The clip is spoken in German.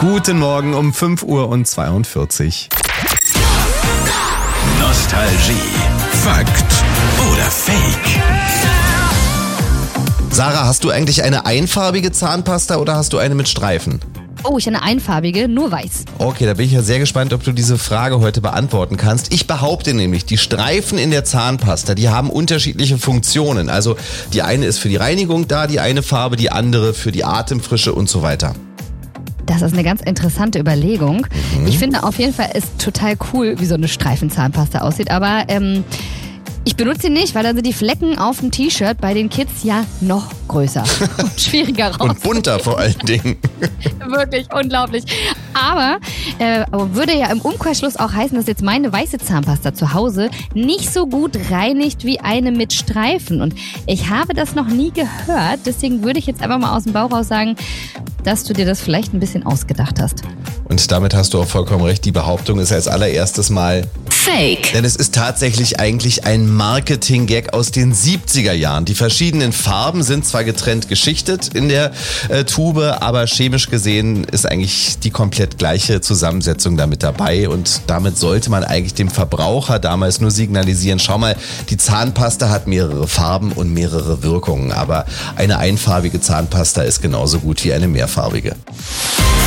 Guten Morgen um 5:42 Uhr. Nostalgie. Fakt oder Fake? Sarah, hast du eigentlich eine einfarbige Zahnpasta oder hast du eine mit Streifen? Oh, ich habe eine einfarbige, nur weiß. Okay, da bin ich ja sehr gespannt, ob du diese Frage heute beantworten kannst. Ich behaupte nämlich, die Streifen in der Zahnpasta, die haben unterschiedliche Funktionen. Also die eine ist für die Reinigung da, die eine Farbe, die andere für die Atemfrische und so weiter. Das ist eine ganz interessante Überlegung. Ich finde auf jeden Fall ist total cool, wie so eine Streifenzahnpasta aussieht, aber ich benutze sie nicht, weil dann sind die Flecken auf dem T-Shirt bei den Kids ja noch größer und schwieriger raus. Und bunter vor allen Dingen. Wirklich unglaublich. Aber würde ja im Umkehrschluss auch heißen, dass jetzt meine weiße Zahnpasta zu Hause nicht so gut reinigt wie eine mit Streifen. Und ich habe das noch nie gehört. Deswegen würde ich jetzt einfach mal aus dem Bauch raus sagen, dass du dir das vielleicht ein bisschen ausgedacht hast. Und damit hast du auch vollkommen recht. Die Behauptung ist als allererstes mal Fake. Denn es ist tatsächlich eigentlich ein Marketing-Gag aus den 70er Jahren. Die verschiedenen Farben sind zwar getrennt geschichtet in der Tube, aber chemisch gesehen ist eigentlich die komplett gleiche Zusammensetzung damit dabei. Und damit sollte man eigentlich dem Verbraucher damals nur signalisieren, schau mal, die Zahnpasta hat mehrere Farben und mehrere Wirkungen. Aber eine einfarbige Zahnpasta ist genauso gut wie eine mehrfarbige.